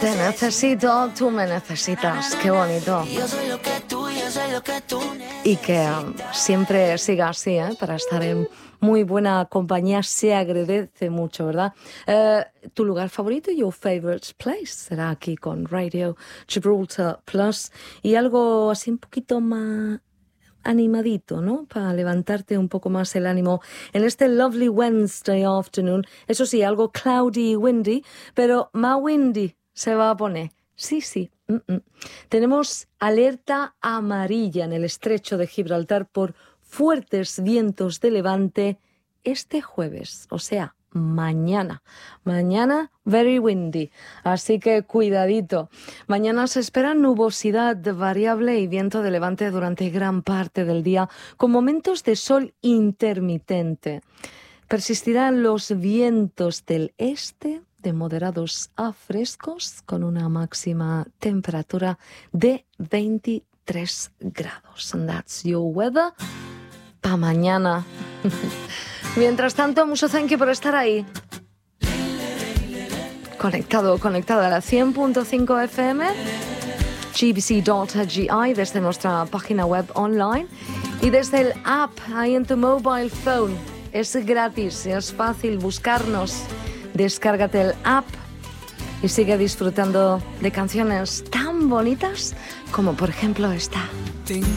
Te necesito, tú me necesitas. Qué bonito. Y que siempre siga así, para estar en muy buena compañía se agradece mucho, ¿verdad? Tu lugar favorito, your favorite place, será aquí con Radio Gibraltar Plus. Y algo así un poquito más animadito, ¿no? Para levantarte un poco más el ánimo en este lovely Wednesday afternoon. Eso sí, algo cloudy y windy, pero más windy se va a poner. Sí. Tenemos alerta amarilla en el estrecho de Gibraltar por fuertes vientos de levante este jueves, o sea, mañana, very windy, así que cuidadito. Mañana se espera nubosidad variable y viento de levante durante gran parte del día, con momentos de sol intermitente. Persistirán los vientos del este de moderados a frescos, con una máxima temperatura de 23 grados. And that's your weather para mañana. Mientras tanto, mucho thank you por estar ahí. Conectada a la 100.5 FM, gbc.gi, desde nuestra página web online y desde el app ahí en tu mobile phone. Es gratis, es fácil buscarnos. Descárgate el app y sigue disfrutando de canciones tan bonitas como por ejemplo esta.